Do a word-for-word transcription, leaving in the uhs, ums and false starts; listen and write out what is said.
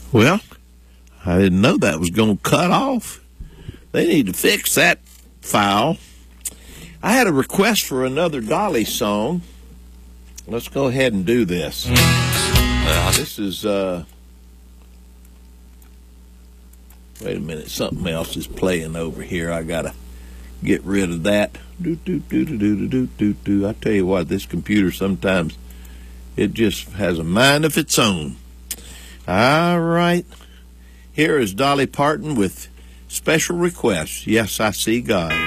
Well, I didn't know that was going to cut off. They need to fix that file. I had a request for another Dolly song. Let's go ahead and do this. This is, uh, wait a minute, something else is playing over here. I got to get rid of that. Do, do, do, do, do, do, do, do. I tell you what, this computer sometimes, it just has a mind of its own. All right. Here is Dolly Parton with Special Request. Yes, I See God.